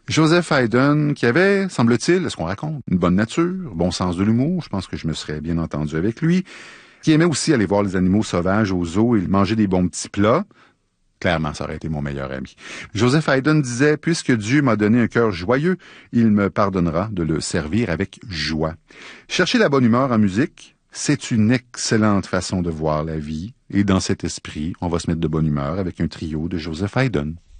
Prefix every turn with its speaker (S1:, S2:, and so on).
S1: Joseph Haydn, qui avait, semble-t-il, est-ce qu'on raconte, une bonne nature, bon sens de l'humour, je pense que je me serais bien entendu avec lui, qui aimait aussi aller voir les animaux sauvages au zoo et manger des bons petits plats. Clairement, ça aurait été mon meilleur ami. Joseph Haydn disait, « Puisque Dieu m'a donné un cœur joyeux, il me pardonnera de le servir avec joie. » Chercher la bonne humeur en musique, c'est une excellente façon de voir la vie. Et dans cet esprit, on va se mettre de bonne humeur avec un trio de Joseph Haydn.